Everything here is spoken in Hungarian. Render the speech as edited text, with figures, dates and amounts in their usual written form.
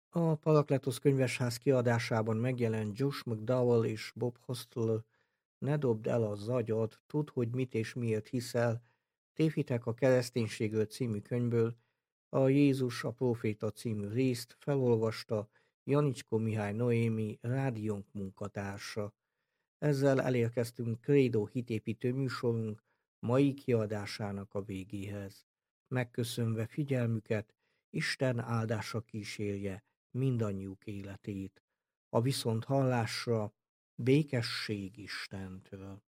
A Parakletos könyvesház kiadásában megjelent Josh McDowell és Bob Hostel "Ne dobd el a zagyad, tudd, hogy mit és miért hiszel" tévhitek a kereszténységről című könyvből a Jézus a próféta című részt felolvasta Janicskó Mihály Noémi rádiónk munkatársa. Ezzel elérkeztünk Krédó hitépítő műsorunk mai kiadásának a végéhez. Megköszönve figyelmüket, Isten áldása kísérje mindannyiuk életét. A viszonthallásra békesség Istentől.